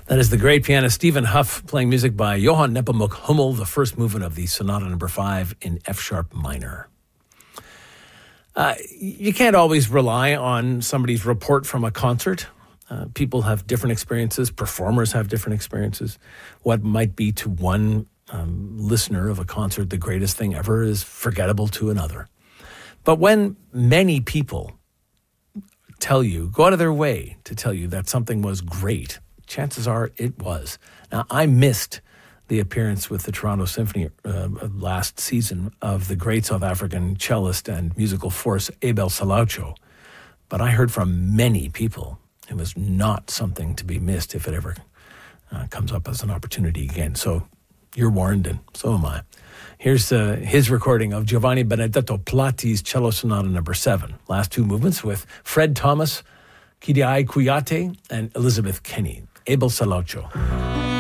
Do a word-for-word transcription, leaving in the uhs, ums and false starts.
That is the great pianist Stephen Huff playing music by Johann Nepomuk Hummel, the first movement of the Sonata Number Five in F-sharp minor. Uh, you can't always rely on somebody's report from a concert. Uh, people have different experiences. Performers have different experiences. What might be to one um, listener of a concert the greatest thing ever is forgettable to another. But when many people tell you, go out of their way to tell you that something was great, chances are it was. Now, I missed the appearance with the Toronto Symphony uh, last season of the great South African cellist and musical force Abel Salaucho, but I heard from many people it was not something to be missed if it ever uh, comes up as an opportunity again. So you're warned, and so am I. Here's uh, his recording of Giovanni Benedetto Platti's Cello Sonata Number Seven. Last two movements with Fred Thomas, Kidiai Kuyate, and Elizabeth Kenny. Abel Salaucho.